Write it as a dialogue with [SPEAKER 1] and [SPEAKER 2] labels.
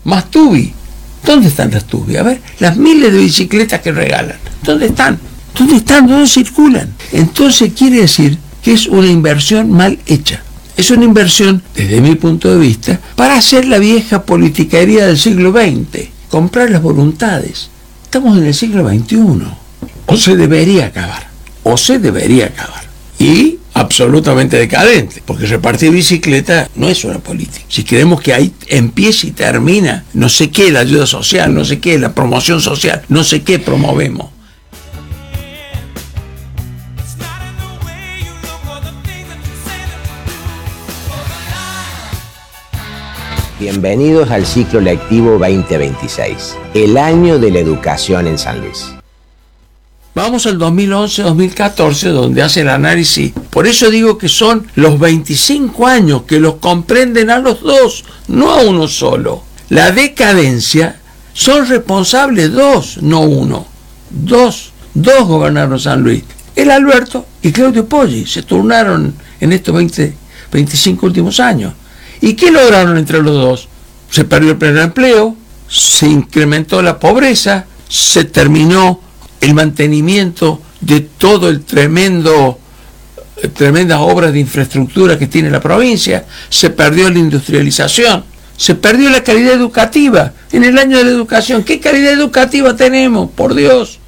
[SPEAKER 1] más tubi. ¿Dónde están las tubi? A ver, las miles de bicicletas que regalan, ¿dónde están? ¿Dónde están? ¿Dónde circulan? Entonces quiere decir que es una inversión mal hecha. Es una inversión, desde mi punto de vista, para hacer la vieja politiquería del siglo XX, comprar las voluntades. Estamos en el siglo XXI. O se debería acabar. Y absolutamente decadente, porque repartir bicicleta no es una política. Si queremos que ahí empiece y termina, no sé qué, la ayuda social, no sé qué, la promoción social, no sé qué promovemos.
[SPEAKER 2] Bienvenidos al ciclo lectivo 2026, el año de la educación en San Luis.
[SPEAKER 1] Vamos al 2011-2014, donde hace el análisis. Por eso digo que son los 25 años que los comprenden a los dos, no a uno solo. La decadencia son responsables dos, no uno. Dos gobernaron San Luis. El Alberto y Claudio Poggi se turnaron en estos 25 últimos años. ¿Y qué lograron entre los dos? Se perdió el pleno empleo, se incrementó la pobreza, se terminó el mantenimiento de todo el tremendas obras de infraestructura que tiene la provincia, se perdió la industrialización, se perdió la calidad educativa. En el año de la educación, ¿qué calidad educativa tenemos? Por Dios.